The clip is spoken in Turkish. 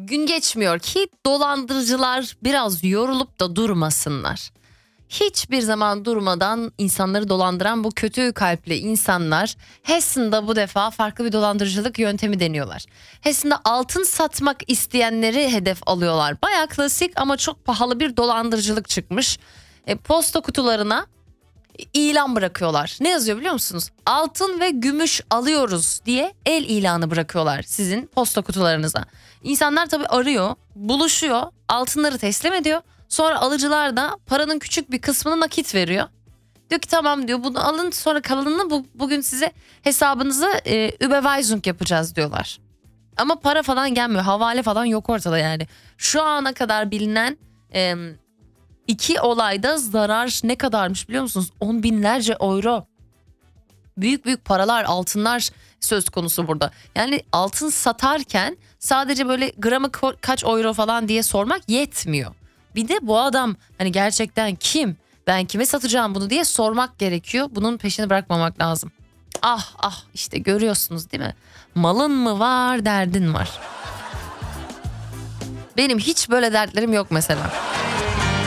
Gün geçmiyor ki dolandırıcılar biraz yorulup da durmasınlar. Hiçbir zaman durmadan insanları dolandıran bu kötü kalpli insanlar Hessen'da bu defa farklı bir dolandırıcılık yöntemi deniyorlar. Hessen'da altın satmak isteyenleri hedef alıyorlar. Bayağı klasik ama çok pahalı bir dolandırıcılık çıkmış. Posta kutularına ilan bırakıyorlar. Ne yazıyor biliyor musunuz? Altın ve gümüş alıyoruz diye el ilanı bırakıyorlar sizin posta kutularınıza. İnsanlar tabii arıyor, buluşuyor, altınları teslim ediyor. Sonra alıcılar da paranın küçük bir kısmını nakit veriyor. Diyor ki tamam diyor, bunu alın, sonra kalanını bugün size hesabınıza Überweisung yapacağız diyorlar. Ama para falan gelmiyor, havale falan yok ortada yani. Şu ana kadar bilinen 2 olayda zarar ne kadarmış biliyor musunuz? 10 binlerce euro. Büyük büyük paralar, altınlar söz konusu burada. Yani altın satarken sadece böyle gramı kaç euro falan diye sormak yetmiyor. Bir de bu adam hani gerçekten kim? Ben kime satacağım bunu diye sormak gerekiyor. Bunun peşini bırakmamak lazım. Ah ah, işte görüyorsunuz değil mi? Malın mı var, derdin var. Benim hiç böyle dertlerim yok mesela.